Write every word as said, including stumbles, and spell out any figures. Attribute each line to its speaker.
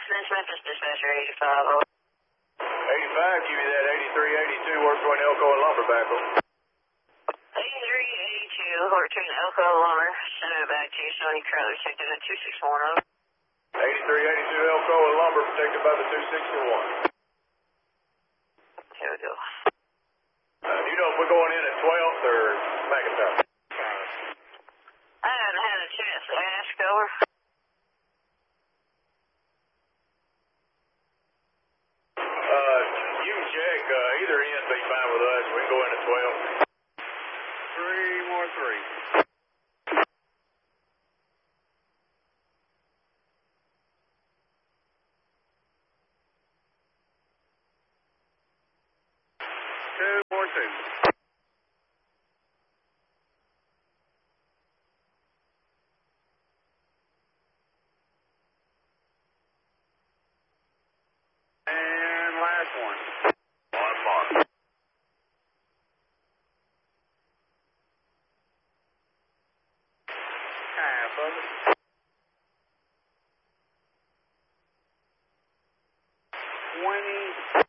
Speaker 1: Smith, Memphis Dispatcher eighty-five. Over.
Speaker 2: eighty-five, give me that eighty-three eighty-two, work between Elko and Lumberbackle.
Speaker 1: eighty-three eighty-two, work between Elko and Lumber. Send it back to you, Sony Crowley, checked in at two six one. Over.
Speaker 2: eighty-three eighty-two, Elko and Lumber, protected by the two sixty-one.
Speaker 1: Here we go.
Speaker 2: Uh, do you know if we're going in at twelfth or McIntyre?
Speaker 1: I haven't had a chance to ask. Over.
Speaker 2: Uh, you can check. Uh, either end be fine with us. We can go in at twelve. Three more three. Two more two. And last one. One more. Half of it. Twenty.